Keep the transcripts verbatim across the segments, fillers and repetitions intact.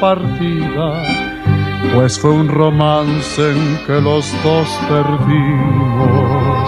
partida, pues fue un romance en que los dos perdimos.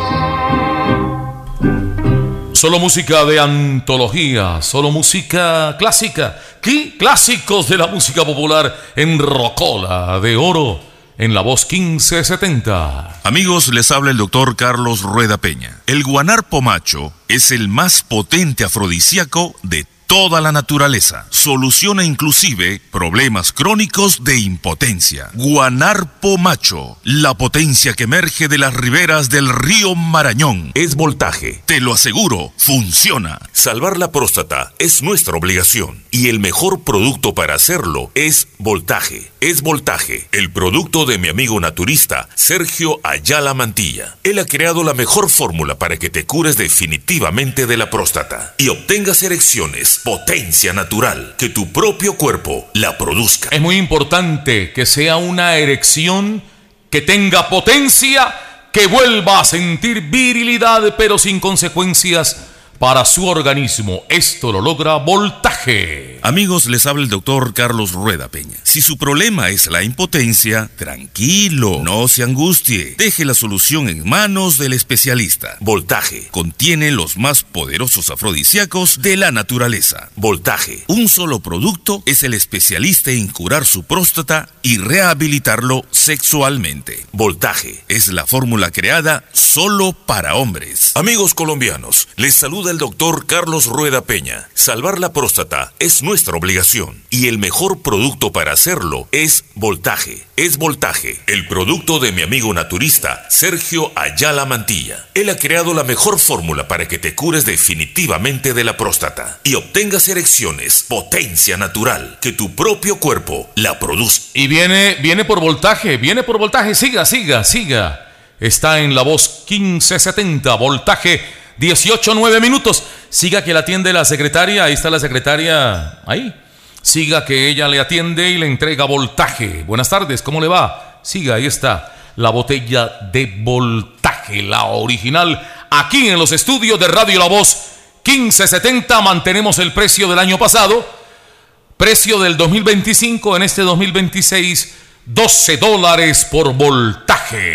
Solo música de antología, solo música clásica, ¿qué? Clásicos de la música popular en Rocola de Oro, en la voz quince setenta. Amigos, les habla el doctor Carlos Rueda Peña. El guanarpo macho es el más potente afrodisíaco de toda la naturaleza. Soluciona inclusive problemas crónicos de impotencia. Guanarpo macho, la potencia que emerge de las riberas del río Marañón. Es Voltaje. Te lo aseguro, funciona. Salvar la próstata es nuestra obligación y el mejor producto para hacerlo es Voltaje. Es Voltaje, el producto de mi amigo naturista Sergio Ayala Mantilla. Él ha creado la mejor fórmula para que te cures definitivamente de la próstata y obtengas erecciones. Potencia natural, que tu propio cuerpo la produzca. Es muy importante que sea una erección que tenga potencia, que vuelva a sentir virilidad, pero sin consecuencias para su organismo. Esto lo logra Voltaje. Amigos, les habla el doctor Carlos Rueda Peña. Si su problema es la impotencia, tranquilo, no se angustie. Deje la solución en manos del especialista. Voltaje contiene los más poderosos afrodisíacos de la naturaleza. Voltaje, un solo producto, es el especialista en curar su próstata y rehabilitarlo sexualmente. Voltaje es la fórmula creada solo para hombres. Amigos colombianos, les saluda el doctor Carlos Rueda Peña. Salvar la próstata es nuestra obligación y el mejor producto para hacerlo es Voltaje. Es Voltaje, el producto de mi amigo naturista Sergio Ayala Mantilla. Él ha creado la mejor fórmula para que te cures definitivamente de la próstata y obtengas erecciones. Potencia natural, que tu propio cuerpo la produzca. Y viene, viene por Voltaje, viene por Voltaje. Siga, siga, siga. Está en la voz quince setenta, Voltaje, dieciocho nueve minutos. Siga que la atiende la secretaria. Ahí está la secretaria. Ahí. Siga que ella le atiende y le entrega Voltaje. Buenas tardes, ¿cómo le va? Siga, ahí está la botella de Voltaje, la original. Aquí en los estudios de Radio La Voz quince setenta mantenemos el precio del año pasado. Precio del dos mil veinticinco en este dos mil veintiséis, doce dólares por Voltaje.